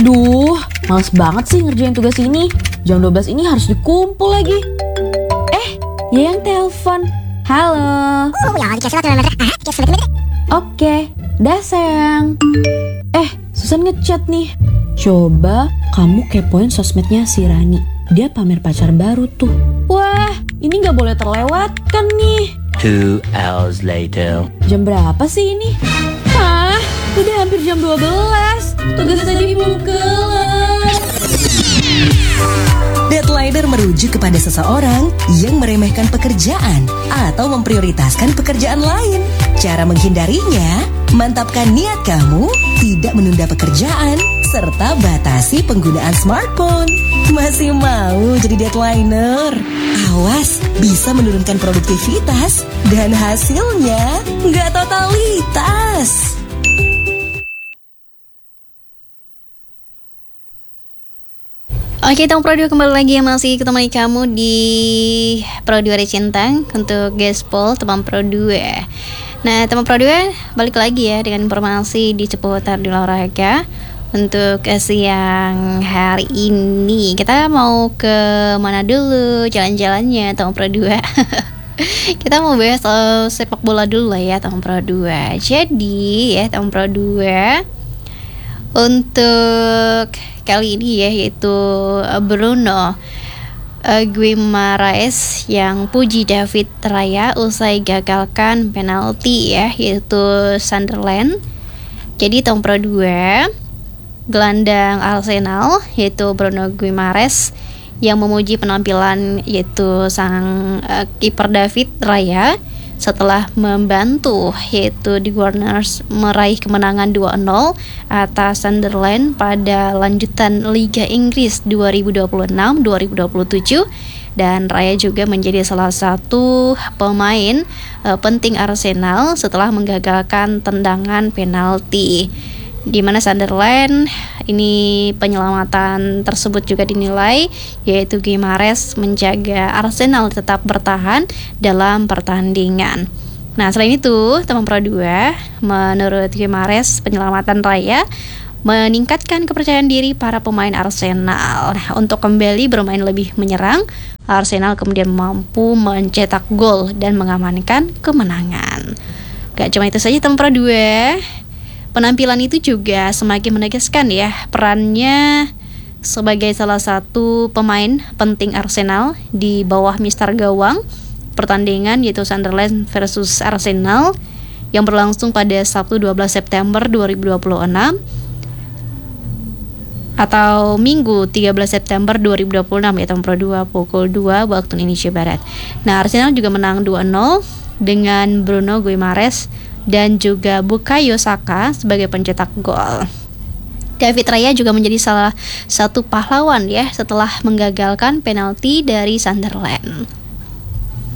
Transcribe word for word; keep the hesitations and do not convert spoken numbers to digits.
Duh, males banget sih ngerjain tugas ini. Jam dua belas ini harus dikumpul lagi. Eh, Yayang telepon. Halo. Oke, dah sayang. Eh, Susan ngechat nih. Coba kamu kepoin sosmednya si Rani. Dia pamer pacar baru tuh. Wah, ini gak boleh terlewatkan nih. Two hours later. Jam berapa sih ini? Hah, udah hampir jam dua belas. Tugas tadi belum kelar. Deadliner merujuk kepada seseorang yang meremehkan pekerjaan atau memprioritaskan pekerjaan lain. Cara menghindarinya, mantapkan niat kamu tidak menunda pekerjaan, serta batasi penggunaan smartphone. Masih mau jadi deadliner? Awas, bisa menurunkan produktivitas dan hasilnya nggak totalitas. Oke, Tong Pro dua kembali lagi yang masih ketemu kamu di Pro dua Recintang untuk Gaspol teman Pro dua. Nah, teman Pro dua balik lagi ya dengan informasi di seputar dunia olahraga. Untuk siang hari ini kita mau ke mana dulu jalan-jalannya teman Pro dua? Kita mau bahas uh, sepak bola dulu lah ya teman Pro dua. Jadi ya teman Pro dua, untuk kali ini ya yaitu Bruno uh, Guimaraes yang puji David Raya usai gagalkan penalti ya yaitu Sunderland. Jadi Tom Pro dua, gelandang Arsenal yaitu Bruno Guimaraes yang memuji penampilan yaitu sang uh, kiper David Raya setelah membantu yaitu di Gunners meraih kemenangan dua nol atas Sunderland pada lanjutan Liga Inggris dua ribu dua puluh enam dua ribu dua puluh tujuh, dan Raya juga menjadi salah satu pemain uh, penting Arsenal setelah menggagalkan tendangan penalti, di mana Sunderland ini penyelamatan tersebut juga dinilai yaitu Guimaraes menjaga Arsenal tetap bertahan dalam pertandingan. Nah, selain itu teman Pro dua, menurut Guimaraes penyelamatan Raya meningkatkan kepercayaan diri para pemain Arsenal. Nah, untuk kembali bermain lebih menyerang, Arsenal kemudian mampu mencetak gol dan mengamankan kemenangan. Gak cuma itu saja teman Pro dua, penampilan itu juga semakin menegaskan ya perannya sebagai salah satu pemain penting Arsenal di bawah Mister Gawang. Pertandingan yaitu Sunderland versus Arsenal yang berlangsung pada Sabtu dua belas September dua ribu dua puluh enam atau Minggu tiga belas September dua ribu dua puluh enam ya Tom Pro dua pukul dua waktu Indonesia Barat. Nah, Arsenal juga menang dua nol dengan Bruno Guimaraes dan juga Bukayo Saka sebagai pencetak gol. David Raya juga menjadi salah satu pahlawan ya setelah menggagalkan penalti dari Sunderland.